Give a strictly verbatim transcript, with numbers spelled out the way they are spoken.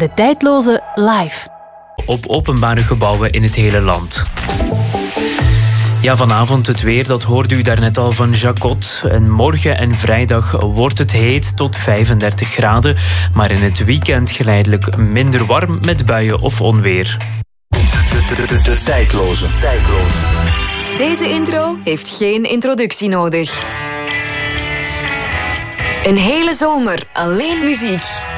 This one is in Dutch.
De Tijdloze live. Op openbare gebouwen in het hele land. Ja, vanavond het weer, dat hoorde u daarnet al van Jacot. En morgen en vrijdag wordt het heet tot vijfendertig graden. Maar in het weekend geleidelijk minder warm met buien of onweer. De, de, de, de Tijdloze. Tijdloze. Deze intro heeft geen introductie nodig. Een hele zomer alleen muziek.